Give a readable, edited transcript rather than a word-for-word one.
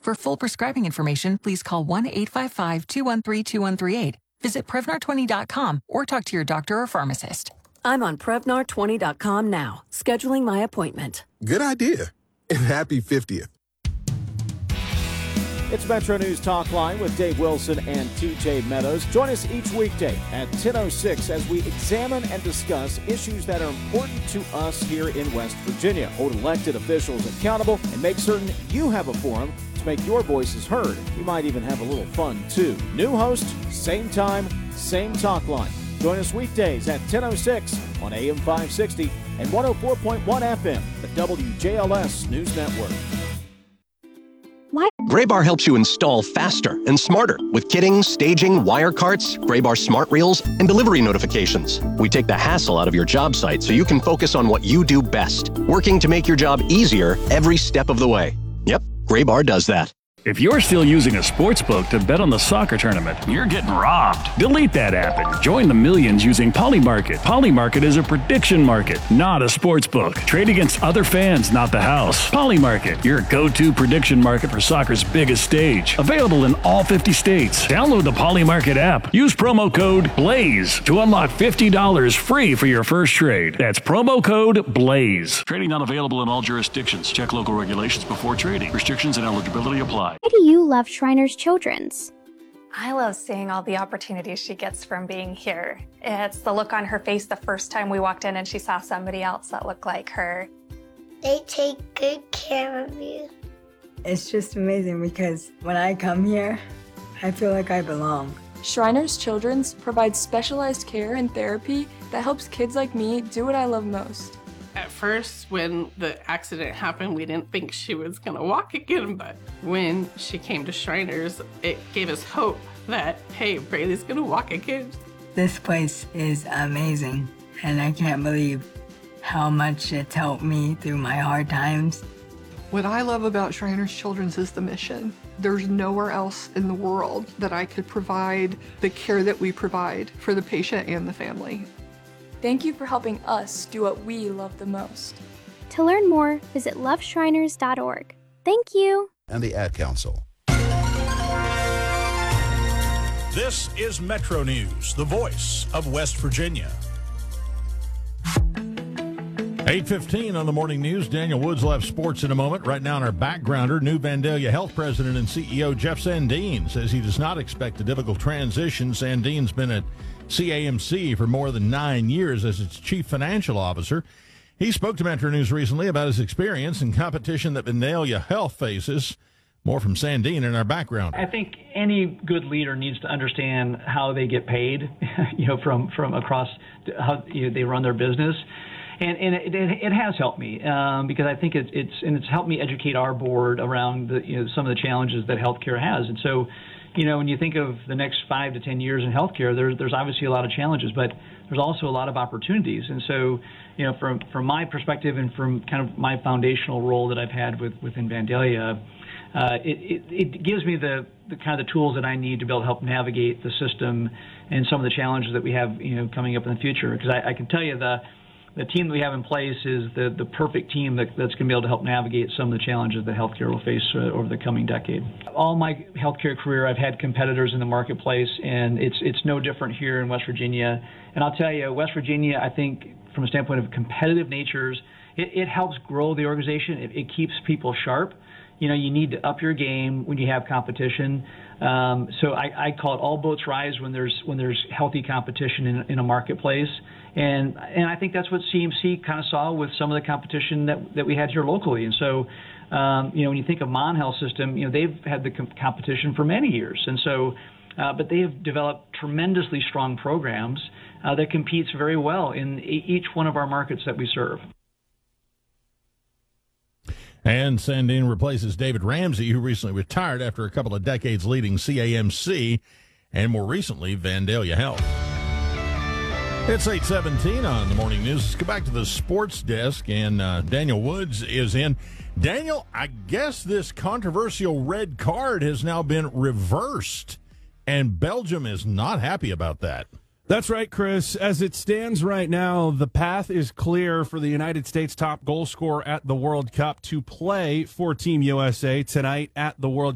For full prescribing information, please call 1-855-213-2138. Visit Prevnar20.com or talk to your doctor or pharmacist. I'm on Prevnar20.com now, scheduling my appointment. Good idea. And happy 50th. It's Metro News Talk Line with Dave Wilson and TJ Meadows. Join us each weekday at 10:06 as we examine and discuss issues that are important to us here in West Virginia. Hold elected officials accountable and make certain you have a forum to make your voices heard. We might even have a little fun, too. New host, same time, same talk line. Join us weekdays at 10:06 on AM 560 and 104.1 FM, the WJLS News Network. Why? Graybar helps you install faster and smarter with kitting, staging, wire carts, Graybar smart reels, and delivery notifications. We take the hassle out of your job site so you can focus on what you do best, working to make your job easier every step of the way. Yep, Graybar does that. If you're still using a sportsbook to bet on the soccer tournament, you're getting robbed. Delete that app and join the millions using Polymarket. Polymarket is a prediction market, not a sportsbook. Trade against other fans, not the house. Polymarket, your go-to prediction market for soccer's biggest stage. Available in all 50 states. Download the Polymarket app. Use promo code BLAZE to unlock $50 free for your first trade. That's promo code BLAZE. Trading not available in all jurisdictions. Check local regulations before trading. Restrictions and eligibility apply. Why do you love Shriners Children's? I love seeing all the opportunities she gets from being here. It's the look on her face the first time we walked in and she saw somebody else that looked like her. They take good care of you. It's just amazing because when I come here, I feel like I belong. Shriners Children's provides specialized care and therapy that helps kids like me do what I love most. At first, when the accident happened, we didn't think she was gonna walk again, but when she came to Shriners, it gave us hope that, hey, Braylee's gonna walk again. This place is amazing, and I can't believe how much it's helped me through my hard times. What I love about Shriners Children's is the mission. There's nowhere else in the world that I could provide the care that we provide for the patient and the family. Thank you for helping us do what we love the most. To learn more, visit loveshriners.org. Thank you. And the Ad Council. This is Metro News, the voice of West Virginia. 8:15 on the morning news. Daniel Woods will have sports in a moment. Right now in our backgrounder, new Vandalia Health President and CEO Jeff Sandin says he does not expect a difficult transition. Sandin's been at CAMC for more than 9 years as its chief financial officer. He spoke to Metro News recently about his experience and competition that Vandalia Health faces. More from Sandin in our background. I think any good leader needs to understand how they get paid, from across how they run their business. And it has helped me because I think it's helped me educate our board around some of the challenges that healthcare has. And so, when you think of the next 5 to 10 years in healthcare, there's obviously a lot of challenges, but there's also a lot of opportunities. And so, from my perspective and from kind of my foundational role that I've had within Vandalia, it gives me the kind of the tools that I need to be able to help navigate the system and some of the challenges that we have coming up in the future. Because I can tell you the team that we have in place is the perfect team that's going to be able to help navigate some of the challenges that healthcare will face over the coming decade. All my healthcare career, I've had competitors in the marketplace, and it's no different here in West Virginia. And I'll tell you, West Virginia, I think, from a standpoint of competitive natures, it helps grow the organization. It keeps people sharp. You need to up your game when you have competition. So I call it all boats rise when there's healthy competition in a marketplace. And I think that's what CMC kind of saw with some of the competition that we had here locally. And so, when you think of Mon Health System, they've had the competition for many years. And so, but they have developed tremendously strong programs that competes very well in each one of our markets that we serve. And Sandin replaces David Ramsey, who recently retired after a couple of decades leading CAMC and more recently Vandalia Health. It's 8:17 on the morning news. Let's go back to the sports desk, and Daniel Woods is in. Daniel, I guess this controversial red card has now been reversed, and Belgium is not happy about that. That's right, Chris. As it stands right now, the path is clear for the United States top goal scorer at the World Cup to play for Team USA tonight at the World